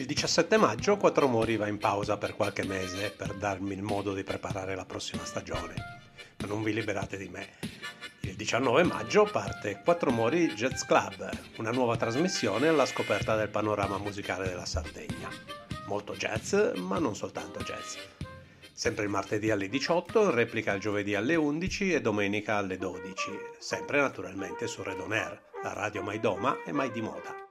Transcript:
Il 17 maggio Quattro Mori va in pausa per qualche mese per darmi il modo di preparare la prossima stagione. Ma non vi liberate di me. Il 19 maggio parte Quattro Mori Jazz Club, una nuova trasmissione alla scoperta del panorama musicale della Sardegna. Molto jazz, ma non soltanto jazz. Sempre il martedì alle 18, replica il giovedì alle 11 e domenica alle 12, sempre naturalmente su Red On Air, la radio mai doma e mai di moda.